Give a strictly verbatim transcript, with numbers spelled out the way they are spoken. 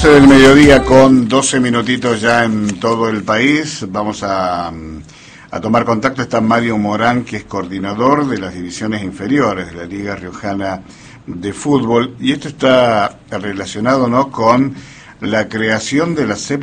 doce del mediodía con doce minutitos ya en todo el país. Vamos a, a tomar contacto. Está Mario Morán, que es coordinador de las divisiones inferiores de la Liga Riojana de Fútbol. Y esto está relacionado, ¿no?, con la creación de la séptima